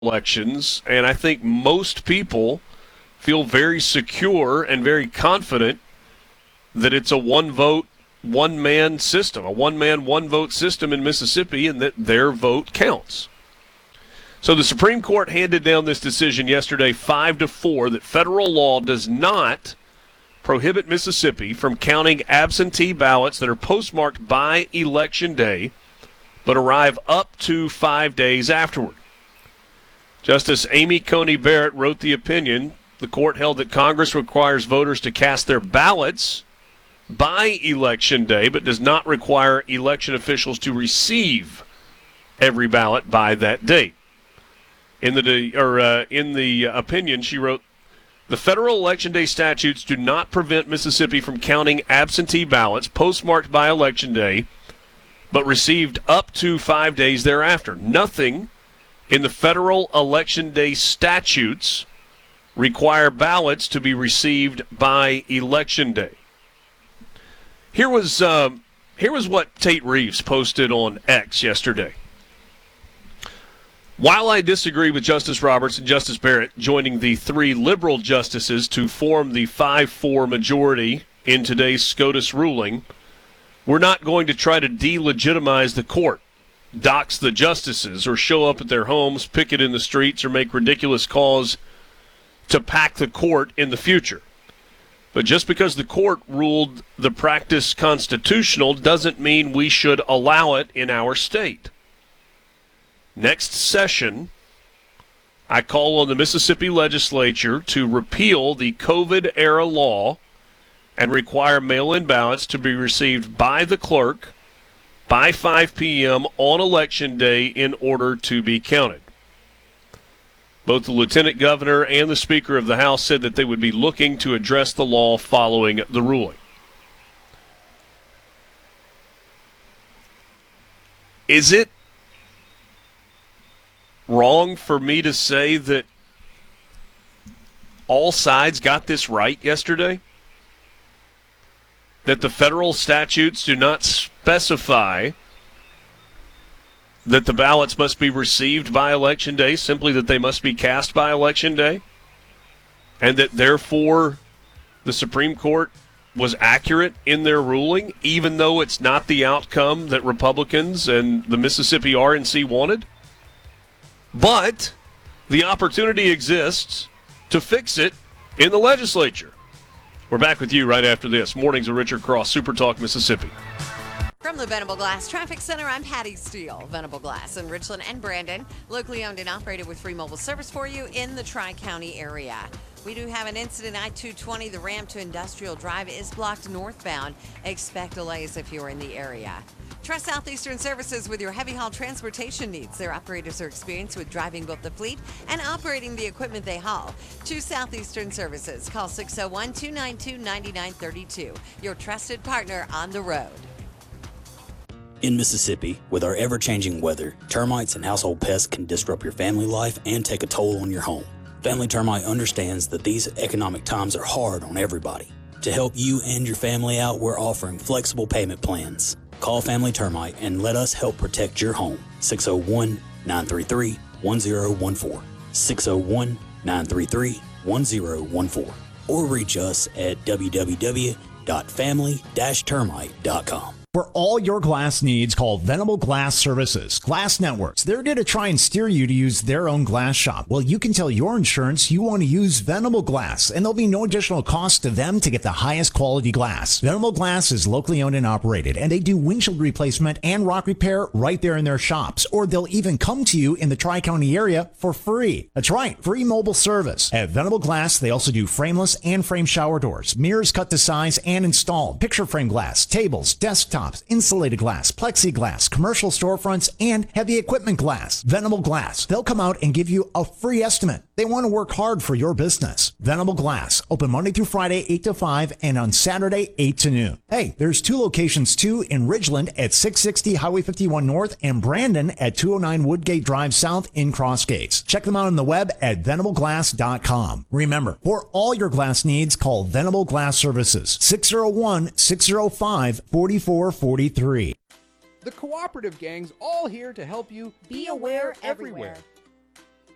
elections, and I think most people feel very secure and very confident that it's a one-vote, one-man system, a one-man, one-vote system in Mississippi, and that their vote counts. So the Supreme Court handed down this decision yesterday 5-4 that federal law does not prohibit Mississippi from counting absentee ballots that are postmarked by Election Day but arrive up to 5 days afterward. Justice Amy Coney Barrett wrote the opinion. The court held that Congress requires voters to cast their ballots by Election Day but does not require election officials to receive every ballot by that date. In the opinion, she wrote, the federal Election Day statutes do not prevent Mississippi from counting absentee ballots postmarked by Election Day but received up to 5 days thereafter. Nothing in the federal Election Day statutes require ballots to be received by Election Day. Here was what Tate Reeves posted on X yesterday. While I disagree with Justice Roberts and Justice Barrett joining the three liberal justices to form the 5-4 majority in today's SCOTUS ruling, we're not going to try to delegitimize the court, dox the justices, or show up at their homes, picket in the streets, or make ridiculous calls to pack the court in the future. But just because the court ruled the practice constitutional doesn't mean we should allow it in our state. Next session, I call on the Mississippi legislature to repeal the COVID-era law and require mail-in ballots to be received by the clerk by 5 p.m. on Election Day in order to be counted. Both the Lieutenant Governor and the Speaker of the House said that they would be looking to address the law following the ruling. Is it wrong for me to say that all sides got this right yesterday? That the federal statutes do not specify that the ballots must be received by Election Day, simply that they must be cast by Election Day, and that therefore the Supreme Court was accurate in their ruling, even though it's not the outcome that Republicans and the Mississippi RNC wanted? But the opportunity exists to fix it in the legislature. We're back with you right after this. Mornings with Richard Cross, Super Talk, Mississippi. From the Venable Glass Traffic Center, I'm Patty Steele. Venable Glass in Richland and Brandon, locally owned and operated with free mobile service for you in the Tri-County area. We do have an incident, I-220, the ramp to Industrial Drive is blocked northbound. Expect delays if you're in the area. Trust Southeastern Services with your heavy haul transportation needs. Their operators are experienced with driving both the fleet and operating the equipment they haul. Choose Southeastern Services. Call 601-292-9932. Your trusted partner on the road. In Mississippi, with our ever-changing weather, termites and household pests can disrupt your family life and take a toll on your home. Family Termite understands that these economic times are hard on everybody. To help you and your family out, we're offering flexible payment plans. Call Family Termite and let us help protect your home. 601-933-1014. 601-933-1014. Or reach us at www.family-termite.com. For all your glass needs, call Venable Glass Services. Glass Networks. They're going to try and steer you to use their own glass shop. Well, you can tell your insurance you want to use Venable Glass, and there'll be no additional cost to them to get the highest quality glass. Venable Glass is locally owned and operated, and they do windshield replacement and rock repair right there in their shops. Or they'll even come to you in the Tri-County area for free. That's right, free mobile service. At Venable Glass, they also do frameless and frame shower doors, mirrors cut to size and installed, picture frame glass, tables, desktops, insulated glass, plexiglass, commercial storefronts, and heavy equipment glass. Venable Glass. They'll come out and give you a free estimate. They want to work hard for your business. Venable Glass. Open Monday through Friday, 8 to 5, and on Saturday, 8 to noon. Hey, there's two locations, too, in Ridgeland at 660 Highway 51 North and Brandon at 209 Woodgate Drive South in Cross Gates. Check them out on the web at venableglass.com. Remember, for all your glass needs, call Venable Glass Services. 601-605-4443. The cooperative gang's all here to help you be aware everywhere.